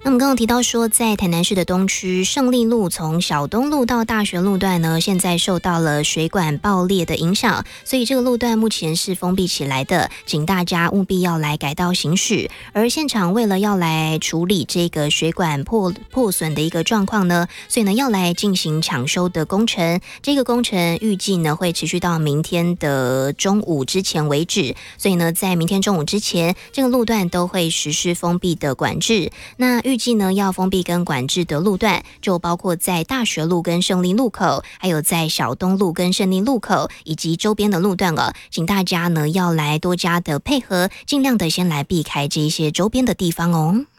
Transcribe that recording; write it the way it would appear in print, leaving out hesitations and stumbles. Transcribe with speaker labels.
Speaker 1: 那么刚刚提到说，在台南市的东区胜利路从小东路到大学路段呢，现在受到了水管爆裂的影响，所以这个路段目前是封闭起来的，请大家务必要来改道行驶。而现场为了要来处理这个水管破损的一个状况呢，所以呢要来进行抢修的工程。这个工程预计呢会持续到明天的中午之前为止，所以呢在明天中午之前，这个路段都会实施封闭的管制。那预计呢要封闭跟管制的路段，就包括在大学路跟胜利路口，还有在小东路跟胜利路口以及周边的路段了。请大家呢要来多加的配合，尽量的先来避开这一些周边的地方哦。